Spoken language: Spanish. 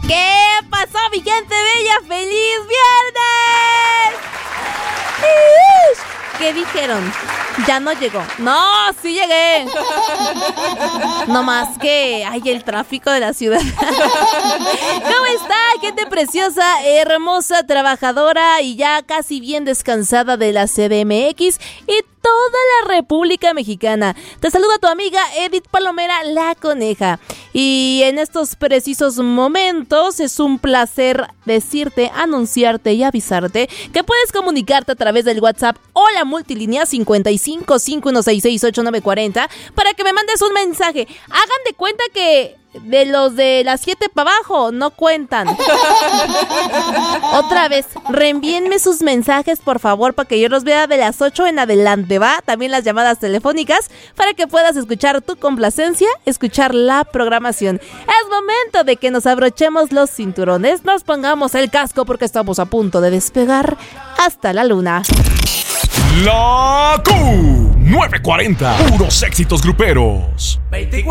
¿Qué pasó, mi gente bella? ¡Feliz viernes! ¿Qué dijeron? Ya no llegó. No, sí llegué. No más que hay el tráfico de la ciudad. ¿Cómo está, gente preciosa, hermosa, trabajadora y ya casi bien descansada de la CDMX y toda la República Mexicana? Te saluda tu amiga Edith Palomera, la Coneja. Y en estos precisos momentos es un placer decirte, anunciarte y avisarte que puedes comunicarte a través del WhatsApp o la multilínea 5551668940 para que me mandes un mensaje. Hagan de cuenta que de los de las 7 para abajo no cuentan. Otra vez, reenvíenme sus mensajes, por favor, para que yo los vea de las 8 en adelante, ¿va? También las llamadas telefónicas para que puedas escuchar tu complacencia, escuchar la programación. Es momento de que nos abrochemos los cinturones, nos pongamos el casco porque estamos a punto de despegar hasta la luna. La Q940, puros éxitos gruperos. 24